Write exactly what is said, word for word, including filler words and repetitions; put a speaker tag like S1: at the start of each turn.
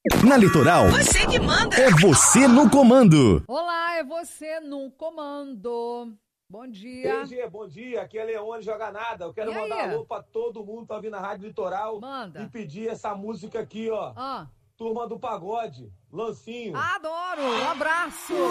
S1: Na Litoral,
S2: Você que manda.
S1: é você no comando.
S3: Olá, é você no comando. Bom dia.
S4: G G, bom dia. Aqui é Leone Joga Nada. Eu quero
S3: E
S4: mandar
S3: aí?
S4: alô pra todo mundo que tá vindo na Rádio Litoral.
S3: Manda.
S4: E pedir essa música aqui, ó.
S3: Ah,
S4: Turma do Pagode, Lancinho.
S3: adoro. Um abraço.